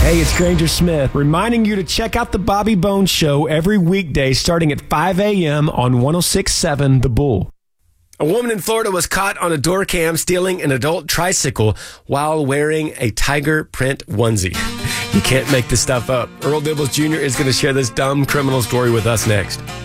Hey, it's Granger Smith, reminding you to check out the Bobby Bones Show every weekday starting at 5 a.m. on 106.7 The Bull. A woman in Florida was caught on a door cam stealing an adult tricycle while wearing a tiger print onesie. You can't make this stuff up. Earl Dibbles Jr. is going to share this dumb criminal story with us next.